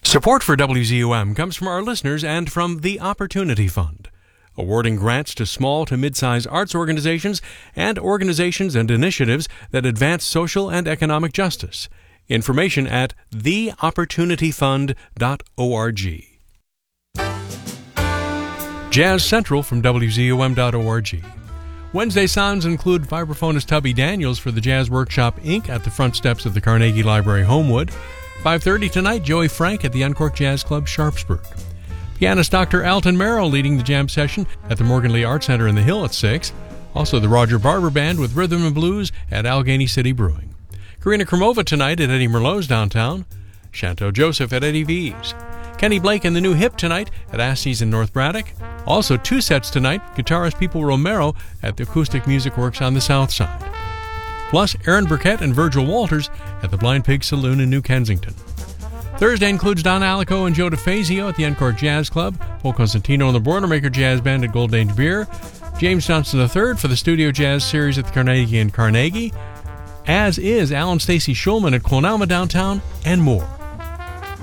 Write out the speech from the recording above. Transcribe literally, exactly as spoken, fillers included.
Support for W Z U M comes from our listeners and from the Opportunity Fund, awarding grants to small to mid-size arts organizations and organizations and initiatives that advance social and economic justice. Information at the opportunity fund dot org. Jazz Central from W Z U M dot org. Wednesday sounds include vibraphonist Tubby Daniels for the Jazz Workshop, Incorporated at the front steps of the Carnegie Library, Homewood. five thirty tonight, Joey Frank at the Uncorked Jazz Club, Sharpsburg. Pianist Doctor Alton Merrill leading the jam session at the Morgan Lee Art Center in the Hill at six. Also the Roger Barber Band with Rhythm and Blues at Allegheny City Brewing. Karina Kromova tonight at Eddie Merlot's downtown. Shanto Joseph at Eddie V's. Kenny Blake and the New Hip tonight at Assey's in North Braddock. Also two sets tonight, guitarist People Romero at the Acoustic Music Works on the South Side. Plus Aaron Burkett and Virgil Walters at the Blind Pig Saloon in New Kensington. Thursday includes Don Alico and Joe DeFazio at the Uncorked Jazz Club, Paul Cosentino and the Boilermaker Jazz Band at Gold Dange Beer, James Johnson the third for the Studio Jazz Series at the Carnegie in Carnegie, as is Alan Stacy Schulman at Clonalma downtown, and more.